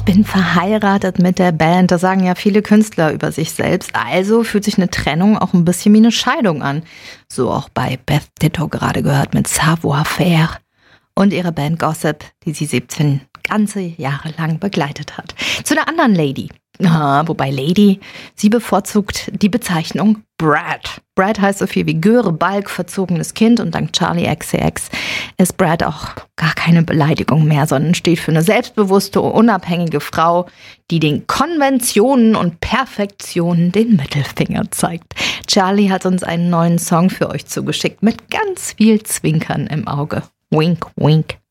bin verheiratet mit der Band. Das sagen ja viele Künstler über sich selbst. Also fühlt sich eine Trennung auch ein bisschen wie eine Scheidung an. So auch bei Beth Ditto gerade gehört mit Savoir-faire und ihrer Band Gossip, die sie 17 ganze Jahre lang begleitet hat. Zu einer anderen Lady. Wobei Lady, sie bevorzugt die Bezeichnung Brad. Brad heißt so viel wie Göre, Balk, verzogenes Kind und dank Charli XCX ist Brad auch gar keine Beleidigung mehr, sondern steht für eine selbstbewusste, unabhängige Frau, die den Konventionen und Perfektionen den Mittelfinger zeigt. Charli hat uns einen neuen Song für euch zugeschickt mit ganz viel Zwinkern im Auge. Wink, wink.